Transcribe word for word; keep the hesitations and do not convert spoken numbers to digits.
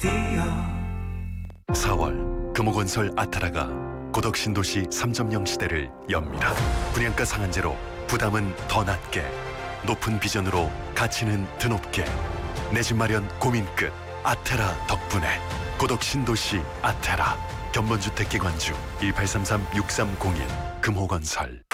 사월 금호건설 아타라가 고덕신도시 삼 점 영 시대를 엽니다. 분양가 상한제로 부담은 더 낮게, 높은 비전으로 가치는 드높게, 내 집 마련 고민 끝 아테라 덕분에 고덕신도시 아테라 견본주택 기관주 일팔삼삼 육삼공일 금호건설.